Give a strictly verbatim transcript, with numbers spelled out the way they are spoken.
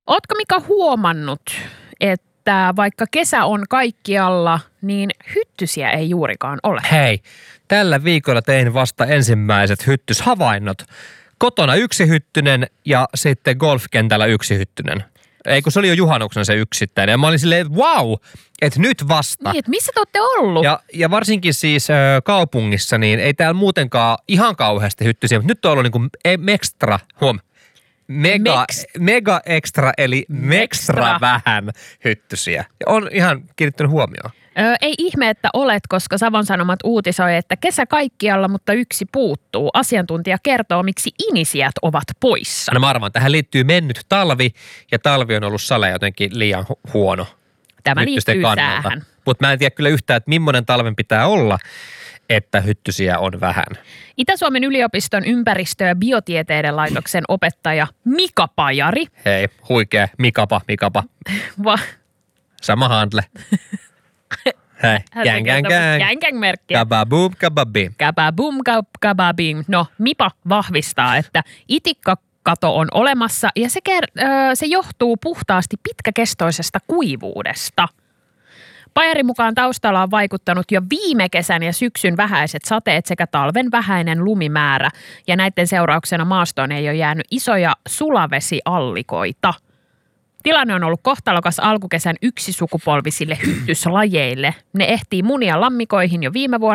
Ootko Mika huomannut, että vaikka kesä on kaikkialla, niin hyttysiä ei juurikaan ole? Hei, tällä viikolla tein vasta ensimmäiset hyttyshavainnot. Kotona yksi hyttynen ja sitten golfkentällä yksi hyttynen. Ei kun se oli jo juhannuksen se yksittäinen. Ja mä olin silleen, että wow, että nyt vasta. Niin, että missä te olette ollut? Ja, ja varsinkin siis ö, kaupungissa, niin ei täällä muutenkaan ihan kauheasti hyttysiä, mutta nyt on ollut niinku ekstra, huom, mega, Meks. mega extra, eli mekstra Mekstra. vähän hyttysiä. Ja on ihan kiinnittänyt huomioon. Ö, ei ihme, että olet, koska Savon Sanomat uutisoi, että kesä kaikkialla, mutta yksi puuttuu. Asiantuntija kertoo, miksi inisijät ovat poissa. No mä arvaan, tähän liittyy mennyt talvi, ja talvi on ollut Sale jotenkin liian hu- huono. Tämä hyttysten liittyy kannalta. tähän. Mutta mä en tiedä kyllä yhtään, että millainen talven pitää olla, että hyttysiä on vähän. Itä-Suomen yliopiston ympäristö- ja biotieteiden laitoksen opettaja Mika Pajari. Hei, huikea, mikapa, mikapa, Va- sama handle. Hei, gang, gang, gang. Gang-gang-merkki. Kababoom, kababim. Kababum, kab- kababim. No, Mipa vahvistaa, että itikkakato on olemassa ja se, ker- ö, se johtuu puhtaasti pitkäkestoisesta kuivuudesta. Pajarin mukaan taustalla on vaikuttanut jo viime kesän ja syksyn vähäiset sateet sekä talven vähäinen lumimäärä. Ja näiden seurauksena maastoon ei ole jäänyt isoja sulavesiallikoita. Tilanne on ollut kohtalokas alkukesän yksisukupolvisille hyttyslajeille. Ne ehtii munia lammikoihin jo viime vuonna.